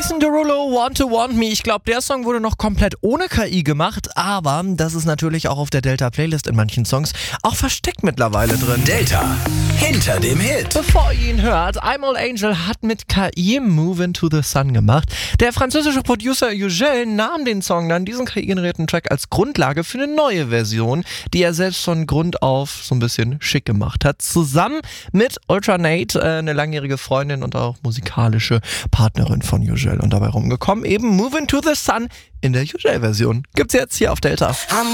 Jason Derulo, Want to Want Me. Ich glaube, der Song wurde noch komplett ohne KI gemacht, aber das ist natürlich auch auf der Delta-Playlist in manchen Songs auch versteckt mittlerweile drin. Delta, hinter dem Hit. Bevor ihr ihn hört, I'm All Angel hat mit KI Move Into the Sun gemacht. Der französische Producer Ugel nahm den Song dann, diesen KI-generierten Track, als Grundlage für eine neue Version, die er selbst von Grund auf so ein bisschen schick gemacht hat. Zusammen mit Ultranate, eine langjährige Freundin und auch musikalische Partnerin von Ugel. Und dabei rumgekommen eben Move Into the Sun in der Ugel-Version. Gibt's jetzt hier auf Delta.